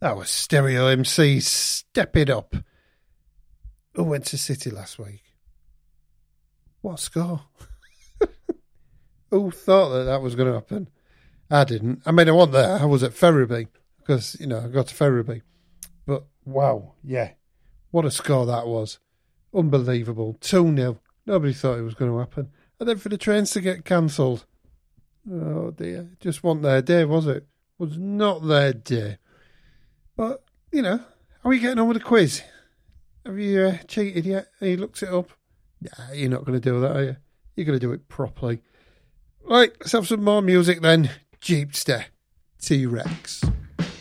That was Stereo MC, Step It Up. Who went to City last week? What a score. Who thought that was going to happen? I didn't. I mean, I wasn't there. I was at Ferriby because, I got to Ferriby. But, wow, yeah. What a score that was. Unbelievable. 2-0. Nobody thought it was going to happen. And then for the trains to get cancelled. Oh, dear. Just wasn't their day, was it? Was not their day. But, how are you getting on with the quiz? Have you cheated yet? Have you looked it up? Nah, you're not going to do that, are you? You're going to do it properly. Right, let's have some more music then. Jeepster, T-Rex.